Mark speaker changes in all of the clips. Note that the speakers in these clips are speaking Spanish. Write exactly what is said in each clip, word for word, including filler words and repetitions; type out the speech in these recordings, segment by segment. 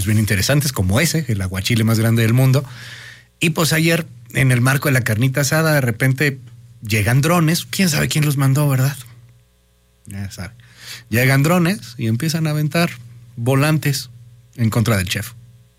Speaker 1: bien interesantes, como ese, el aguachile más grande del mundo. Y pues ayer, en el marco de la carnita asada, de repente llegan drones, quién sabe quién los mandó, ¿verdad? Ya sabe. Llegan drones y empiezan a aventar volantes en contra del chef.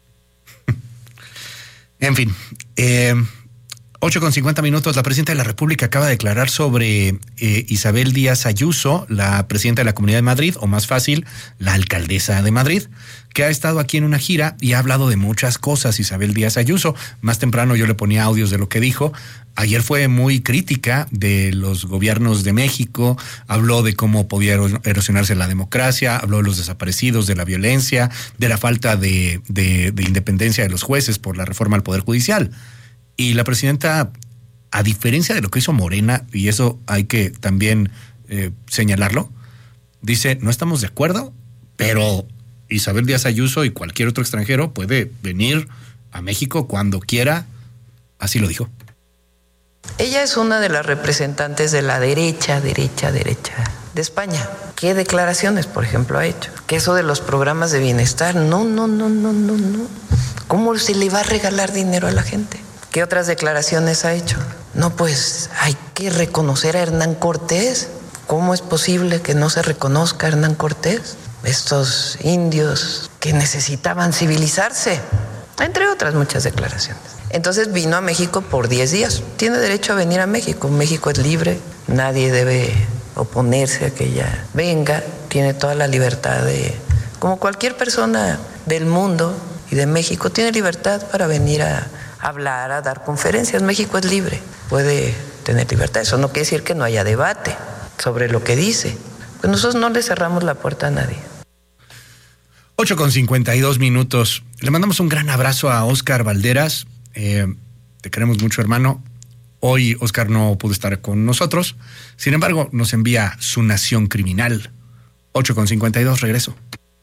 Speaker 1: En fin, eh, ocho con cincuenta minutos, la presidenta de la República acaba de declarar sobre eh, Isabel Díaz Ayuso, la presidenta de la Comunidad de Madrid, o más fácil, la alcaldesa de Madrid, que ha estado aquí en una gira y ha hablado de muchas cosas. Isabel Díaz Ayuso, más temprano yo le ponía audios de lo que dijo. Ayer fue muy crítica de los gobiernos de México, habló de cómo podía erosionarse la democracia, habló de los desaparecidos, de la violencia, de la falta de, de, de independencia de los jueces por la reforma al Poder Judicial. Y la presidenta, a diferencia de lo que hizo Morena, y eso hay que también eh, señalarlo, dice, no estamos de acuerdo, pero Isabel Díaz Ayuso y cualquier otro extranjero puede venir a México cuando quiera, así lo dijo.
Speaker 2: Ella es una de las representantes de la derecha, derecha, derecha de España. ¿Qué declaraciones, por ejemplo, ha hecho? Que eso de los programas de bienestar, no, no, no, no, no, no. ¿Cómo se le va a regalar dinero a la gente? ¿Qué otras declaraciones ha hecho? No, pues hay que reconocer a Hernán Cortés. ¿Cómo es posible que no se reconozca a Hernán Cortés? Estos indios que necesitaban civilizarse, entre otras muchas declaraciones. Entonces vino a México por diez días. Tiene derecho a venir a México. México es libre. Nadie debe oponerse a que ella venga. Tiene toda la libertad de, como cualquier persona del mundo y de México, tiene libertad para venir a hablar, a dar conferencias. México es libre. Puede tener libertad. Eso no quiere decir que no haya debate sobre lo que dice. Pues nosotros no le cerramos la puerta a nadie.
Speaker 1: ocho con cincuenta y dos minutos. Le mandamos un gran abrazo a Óscar Valderas. Eh, te queremos mucho, hermano. Hoy Óscar no pudo estar con nosotros. Sin embargo, nos envía su nación criminal. ocho con cincuenta y dos, regreso.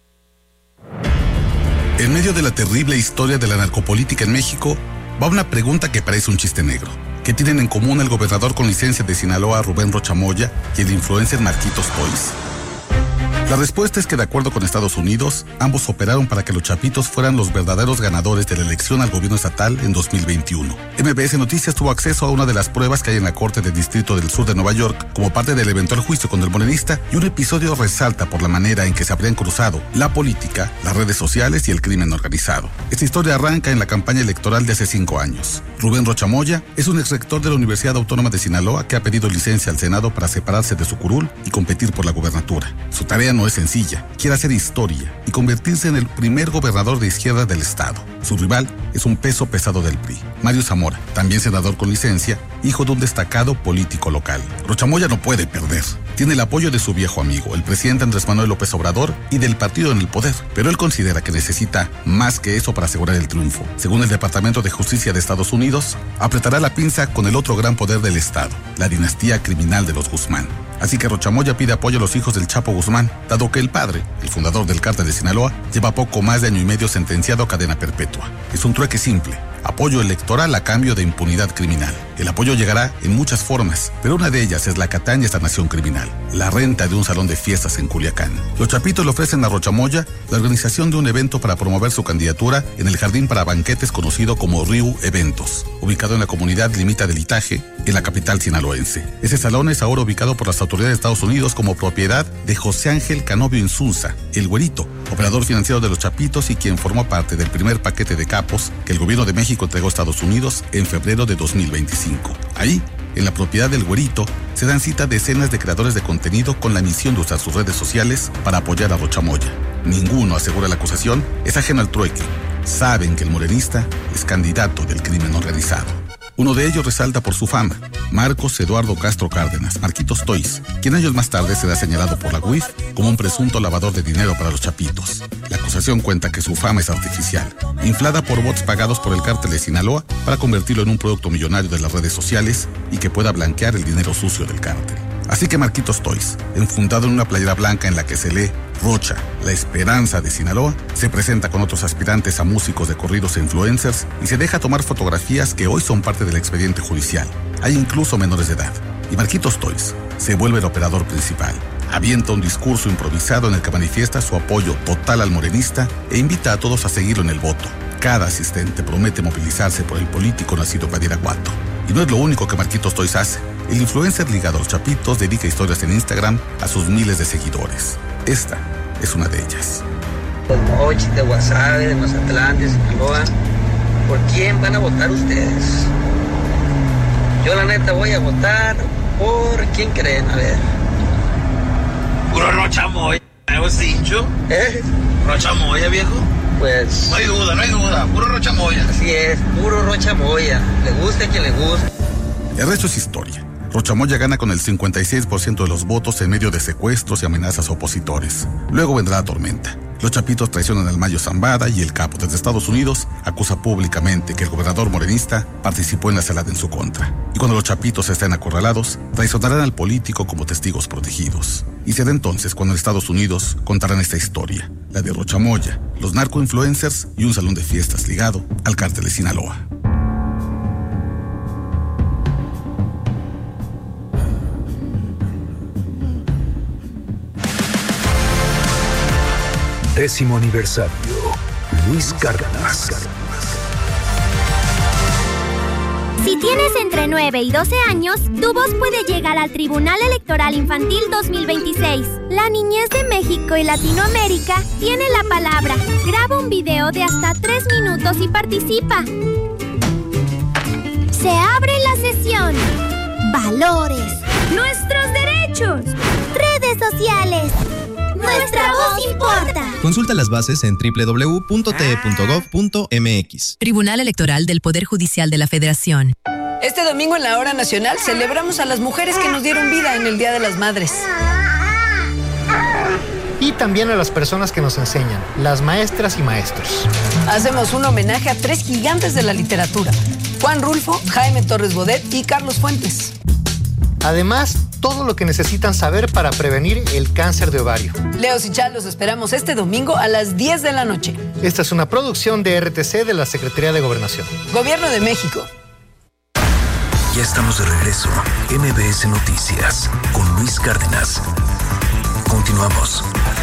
Speaker 3: En medio de la terrible historia de la narcopolítica en México, va una pregunta que parece un chiste negro. ¿Qué tienen en común el gobernador con licencia de Sinaloa, Rubén Rocha Moya, y el influencer Marquitos Toys? La respuesta es que, de acuerdo con Estados Unidos, ambos operaron para que los Chapitos fueran los verdaderos ganadores de la elección al gobierno estatal en dos mil veintiuno. M B S Noticias tuvo acceso a una de las pruebas que hay en la Corte de Distrito del Sur de Nueva York como parte del eventual juicio contra el morenista, y un episodio resalta por la manera en que se habrían cruzado la política, las redes sociales y el crimen organizado. Esta historia arranca en la campaña electoral de hace cinco años. Rubén Rocha Moya es un exrector de la Universidad Autónoma de Sinaloa que ha pedido licencia al Senado para separarse de su curul y competir por la gubernatura. Su tarea no es sencilla, quiere hacer historia y convertirse en el primer gobernador de izquierda del estado. Su rival es un peso pesado del P R I, Mario Zamora, también senador con licencia, hijo de un destacado político local. Rocha Moya no puede perder. Tiene el apoyo de su viejo amigo, el presidente Andrés Manuel López Obrador, y del partido en el poder, pero él considera que necesita más que eso para asegurar el triunfo. Según el Departamento de Justicia de Estados Unidos, apretará la pinza con el otro gran poder del estado, la dinastía criminal de los Guzmán. Así que Rocha Moya pide apoyo a los hijos del Chapo Guzmán, dado que el padre, el fundador del cártel de Sinaloa, lleva poco más de año y medio sentenciado a cadena perpetua. Es un trueque simple: apoyo electoral a cambio de impunidad criminal. El apoyo llegará en muchas formas, pero una de ellas es la que atañe a esta nación criminal: la renta de un salón de fiestas en Culiacán. Los Chapitos le ofrecen a Rocha Moya la organización de un evento para promover su candidatura en el jardín para banquetes conocido como Riu Eventos, ubicado en la comunidad limita del Itaje, en la capital sinaloense. Ese salón es ahora ubicado por las autoridades de Estados Unidos como propiedad de José Ángel Canovio Insunza, el Güerito, operador financiero de los Chapitos y quien formó parte del primer paquete de capos que el gobierno de México entregó a Estados Unidos en febrero de dos mil veinticinco. Ahí, en la propiedad del Güerito, se dan cita decenas de creadores de contenido con la misión de usar sus redes sociales para apoyar a Rocha Moya. Ninguno, asegura la acusación, es ajeno al trueque. Saben que el morenista es candidato del crimen organizado. Uno de ellos resalta por su fama: Marcos Eduardo Castro Cárdenas, Marquitos Toys, quien años más tarde será señalado por la U I F como un presunto lavador de dinero para los Chapitos. La acusación cuenta que su fama es artificial, inflada por bots pagados por el cártel de Sinaloa para convertirlo en un producto millonario de las redes sociales y que pueda blanquear el dinero sucio del cártel. Así que Marquitos Toys, enfundado en una playera blanca en la que se lee Rocha, la esperanza de Sinaloa, se presenta con otros aspirantes a músicos de corridos e influencers y se deja tomar fotografías que hoy son parte del expediente judicial. Hay incluso menores de edad. Y Marquitos Toys se vuelve el operador principal. Avienta un discurso improvisado en el que manifiesta su apoyo total al morenista e invita a todos a seguirlo en el voto. Cada asistente promete movilizarse por el político nacido en Badiraguato. Y no es lo único que Marquitos Toys hace. El influencer ligado a los Chapitos dedica historias en Instagram a sus miles de seguidores. Esta es una de ellas.
Speaker 4: De Mochi, de Guasave, de Mazatlán, de Sinaloa. ¿Por quién van a votar ustedes? Yo la neta voy a votar por quién creen, a ver.
Speaker 5: Puro Rocha Moya, ¿es cincho?
Speaker 4: ¿Eh?
Speaker 5: Rocha Moya, viejo.
Speaker 4: Pues...
Speaker 5: No hay duda, no hay duda, puro Rocha Moya.
Speaker 4: Así es, puro Rocha Moya. Le guste a quien le guste.
Speaker 3: El resto es historia. Rocha Moya gana con el cincuenta y seis por ciento de los votos en medio de secuestros y amenazas a opositores. Luego vendrá la tormenta. Los Chapitos traicionan al Mayo Zambada y el capo desde Estados Unidos acusa públicamente que el gobernador morenista participó en la celada en su contra. Y cuando los Chapitos estén acorralados, traicionarán al político como testigos protegidos. Y será entonces cuando en Estados Unidos contarán esta historia, la de Rocha Moya, los narcoinfluencers y un salón de fiestas ligado al cártel de Sinaloa.
Speaker 6: Décimo aniversario. Luis Cárdenas.
Speaker 7: Si tienes entre nueve y doce años, tu voz puede llegar al Tribunal Electoral Infantil dos mil veintiséis. La niñez de México y Latinoamérica tiene la palabra. Graba un video de hasta tres minutos y participa. Se abre la sesión. Valores. Nuestros derechos. Redes sociales. Nuestra voz importa.
Speaker 8: Consulta las bases en doble u doble u doble u punto t e punto gov punto m x.
Speaker 9: Tribunal Electoral del Poder Judicial de la Federación.
Speaker 10: Este domingo en la Hora Nacional celebramos a las mujeres que nos dieron vida en el Día de las Madres.
Speaker 11: Y también a las personas que nos enseñan, las maestras y maestros.
Speaker 10: Hacemos un homenaje a tres gigantes de la literatura: Juan Rulfo, Jaime Torres Bodet y Carlos Fuentes.
Speaker 11: Además, todo lo que necesitan saber para prevenir el cáncer de ovario.
Speaker 10: Leos y Chal, los esperamos este domingo a las diez de la noche.
Speaker 11: Esta es una producción de R T C de la Secretaría de Gobernación.
Speaker 10: Gobierno de México.
Speaker 6: Ya estamos de regreso. M B S Noticias con Luis Cárdenas. Continuamos.